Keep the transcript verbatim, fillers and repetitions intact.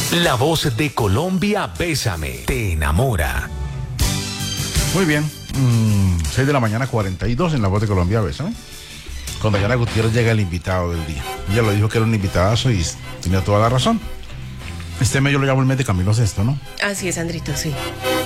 La voz de Colombia, Bésame, te enamora. Muy bien, mm, seis de la mañana, cuarenta y dos en La Voz de Colombia, Bésame. Con Dayana Gutiérrez llega el invitado del día. Ella lo dijo que era un invitadazo y tenía toda la razón. Este mes yo lo llamo el mes de Camilo Sesto, ¿no? Así es, Andrito, sí.